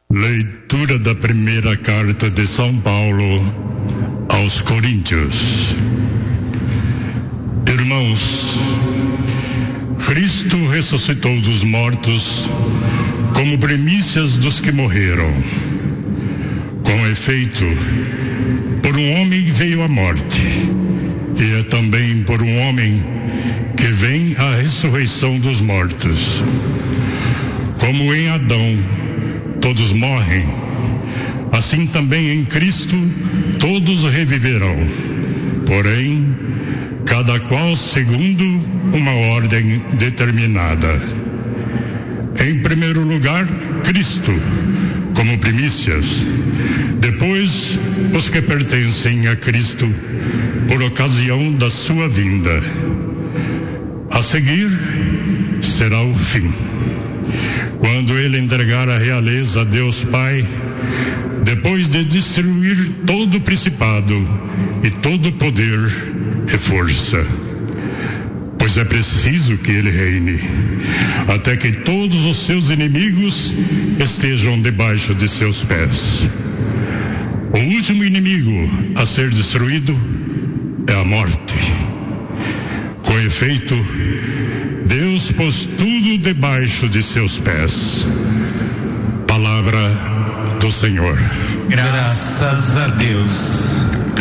Leitura da primeira carta de São Paulo aos Coríntios. Irmãos, Cristo ressuscitou dos mortos como primícias dos que morreram. Com efeito, por um homem veio a morte, e é também por um homem que vem a ressurreição dos mortos. Como em Adão todos morrem, assim também em Cristo todos reviverão, porém, cada qual segundo uma ordem determinada. Em primeiro lugar, Cristo, como primícias, depois os que pertencem a Cristo, por ocasião da sua vinda. A seguir será o fim, quando ele entregar a realeza a Deus Pai, depois de destruir todo o principado e todo o poder e força. Pois é preciso que ele reine, até que todos os seus inimigos estejam debaixo de seus pés. O último inimigo a ser destruído é a morte. Com efeito, Deus pôs tudo debaixo de seus pés. Palavra do Senhor. Graças a Deus.